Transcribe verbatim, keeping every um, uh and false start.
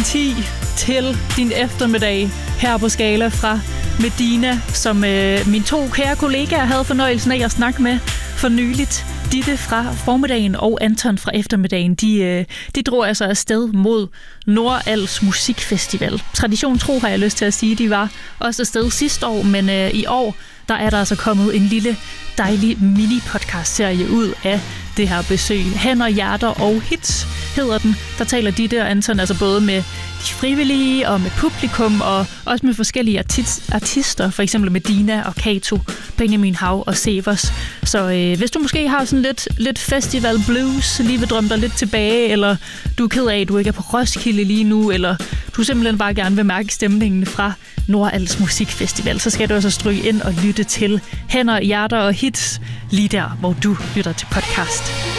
ti til din eftermiddag her på Skala fra Medina, som øh, mine to kære kollegaer havde fornøjelsen af at snakke med for nyligt. Ditte fra formiddagen og Anton fra eftermiddagen, de, øh, de drog altså afsted mod Nordals Musikfestival. Tradition tro har jeg lyst til at sige, de var også afsted sidste år, men øh, i år der er der altså kommet en lille dejlig mini-podcast-serie ud af det her besøg. Hænder, hjerter og hits hedder den. Der taler Ditte og Anton altså både med de frivillige og med publikum, og også med forskellige artis- artister, for eksempel med Dina og Kato, Benjamin Hav og Severs. Så øh, hvis du måske har sådan lidt, lidt festival blues, lige vil drømme dig lidt tilbage, eller du er ked af, at du ikke er på Roskilde lige nu, eller du simpelthen bare gerne vil mærke stemningen fra Nordals Musikfestival, så skal du også stryge ind og lytte til Hænder, hjerter og hits lige der, hvor du lytter til podcast.